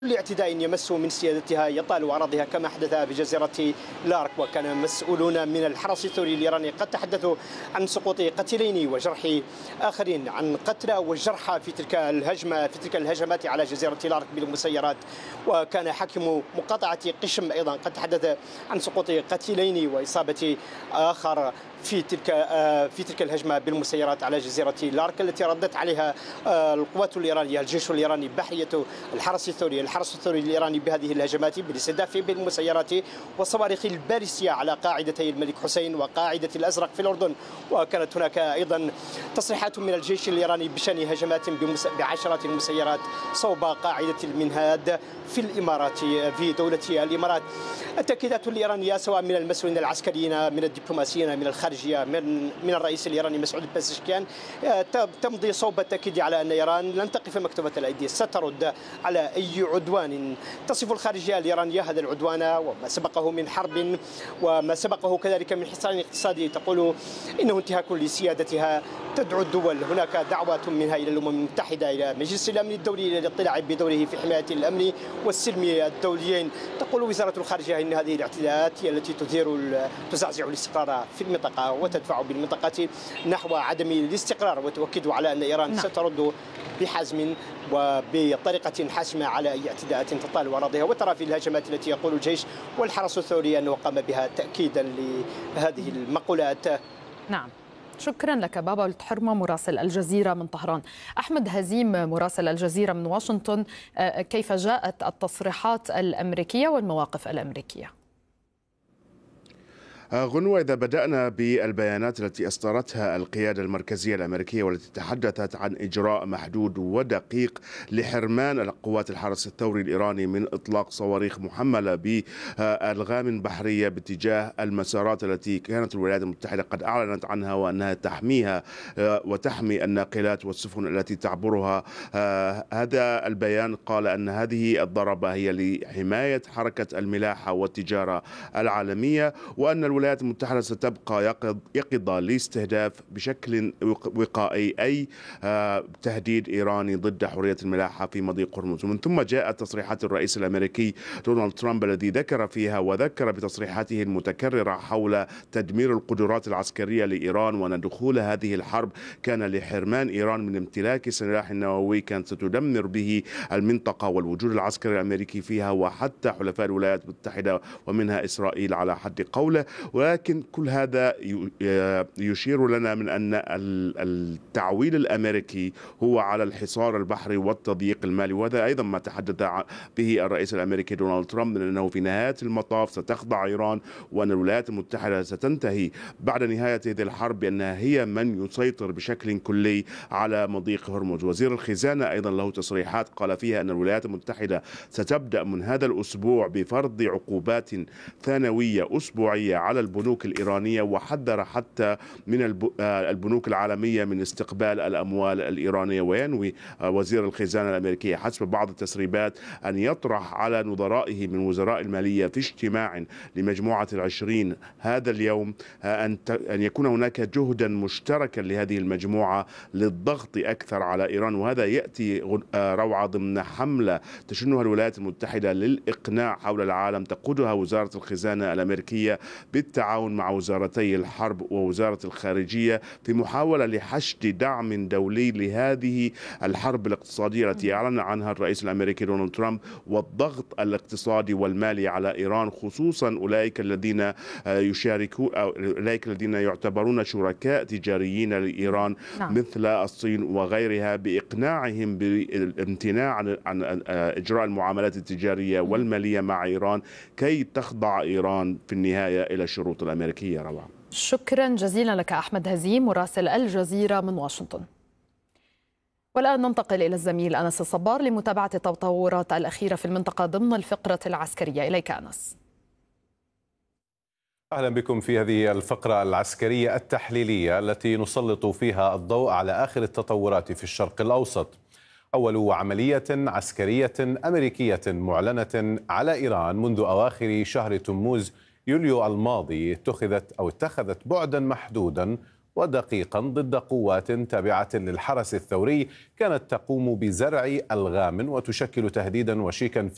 لاعتداء يمس من سيادتها يطال أراضيها كما حدث بجزيرة لارك. وكان مسؤولون من الحرس الثوري الإيراني قد تحدثوا عن سقوط قتيلين وجرح آخرين، عن قتلى وجرحى في تلك الهجمات على جزيرة لارك بالمسيرات. وكان حاكم مقاطعة قشم أيضا قد تحدث عن سقوط قتيلين وإصابة آخر في تلك الهجمة بالمسيرات على جزيرة لارك التي ردت عليها القوات الإيرانية، الجيش الإيراني بحرية الحرس الثوري الإيراني بهذه الهجمات بالاستهداف بالمسيرات والصواريخ البالستية على قاعدتي الملك حسين وقاعدة الأزرق في الأردن. وكانت هناك أيضا تصريحات من الجيش الإيراني بشأن هجمات بعشرات المسيرات صوب قاعدة المنهاد في الإمارات في دولة الإمارات. التأكيدات الإيرانية سواء من المسؤولين العسكريين من الدبلوماسيين من الخارجية من الرئيس الإيراني مسعود بازشكيان تمضي صوب التأكيد على أن إيران لن تقف مكتوفة الأيدي، سترد على أي عدوان. تصف الخارجية الإيرانية هذا العدوان وما سبقه من حرب وما سبقه كذلك من حصار اقتصادي تقول إنه انتهاك لسيادتها. تدعو الدول، هناك دعوات منها إلى الأمم المتحدة إلى مجلس الأمن الدولي للاطلاع بدوره في حماية الأمن والسلم الدوليين. تقول وزارة الخارجية إن هذه الاعتداءات هي التي تزعزع الاستقرار في المنطقة وتدفع بالمنطقة نحو عدم الاستقرار، وتؤكد على أن إيران سترد بحزم وبطريقة حاسمة على أي اعتداءات تطال أراضيها. وترى في الهجمات التي يقول الجيش والحرس الثوري أنه قام بها تأكيدا لهذه المقولات. نعم، شكرا لك بابا التحرمة مراسل الجزيرة من طهران. أحمد هزيم مراسل الجزيرة من واشنطن، كيف جاءت التصريحات الأمريكية والمواقف الأمريكية؟ غنوة، إذا بدأنا بالبيانات التي أصدرتها القيادة المركزية الأمريكية والتي تحدثت عن إجراء محدود ودقيق لحرمان القوات الحرس الثوري الإيراني من إطلاق صواريخ محملة بألغام بحرية باتجاه المسارات التي كانت الولايات المتحدة قد أعلنت عنها وأنها تحميها وتحمي الناقلات والسفن التي تعبرها. هذا البيان قال أن هذه الضربة هي لحماية حركة الملاحة والتجارة العالمية، وأن الولايات المتحدة ستبقى يقظة لاستهداف بشكل وقائي أي تهديد إيراني ضد حرية الملاحة في مضيق هرمز. ومن ثم جاءت تصريحات الرئيس الأمريكي دونالد ترامب الذي ذكر فيها وذكر بتصريحاته المتكررة حول تدمير القدرات العسكرية لإيران، وأن دخول هذه الحرب كان لحرمان إيران من امتلاك سلاح نووي كانت ستدمر به المنطقة والوجود العسكري الأمريكي فيها وحتى حلفاء الولايات المتحدة ومنها إسرائيل على حد قوله. ولكن كل هذا يشير لنا من أن التعويل الأمريكي هو على الحصار البحري والتضييق المالي، وهذا أيضا ما تحدث به الرئيس الأمريكي دونالد ترامب، من أنه في نهاية المطاف ستخضع إيران وأن الولايات المتحدة ستنتهي بعد نهاية هذه الحرب بأنها هي من يسيطر بشكل كلي على مضيق هرمز. وزير الخزانة أيضا له تصريحات قال فيها أن الولايات المتحدة ستبدأ من هذا الأسبوع بفرض عقوبات ثانوية أسبوعية على البنوك الإيرانية، وحذر حتى من البنوك العالمية من استقبال الأموال الإيرانية. وينوي وزير الخزانة الأمريكي حسب بعض التسريبات أن يطرح على نظرائه من وزراء المالية في اجتماع لمجموعة العشرين هذا اليوم أن يكون هناك جهدا مشتركا لهذه المجموعة للضغط أكثر على إيران. وهذا يأتي روعة ضمن حملة تشنها الولايات المتحدة للإقناع حول العالم تقودها وزارة الخزانة الأمريكية بالتعاون مع وزارتي الحرب ووزارة الخارجية في محاولة لحشد دعم دولي لهذه الحرب الاقتصادية التي أعلن عنها الرئيس الأمريكي دونالد ترامب، والضغط الاقتصادي والمالي على إيران، خصوصا أولئك الذين يشاركون أو أولئك الذين يعتبرون شركاء تجاريين لإيران مثل الصين وغيرها، بإقناعهم بالامتناع عن إجراء المعاملات التجارية والمالية مع إيران كي تخضع إيران في النهاية إلى الشروط الأمريكية. روعة، شكرا جزيلا لك أحمد هزيم مراسل الجزيرة من واشنطن. والآن ننتقل إلى الزميل أنس الصبار لمتابعة التطورات الأخيرة في المنطقة ضمن الفقرة العسكرية. إليك أنس. أهلا بكم في هذه الفقرة العسكرية التحليلية التي نسلط فيها الضوء على آخر التطورات في الشرق الأوسط. أول عملية عسكرية أمريكية معلنة على إيران منذ أواخر شهر تموز يوليو الماضي اتخذت بعدا محدودا ودقيقا ضد قوات تابعة للحرس الثوري كانت تقوم بزرع ألغام وتشكل تهديدا وشيكا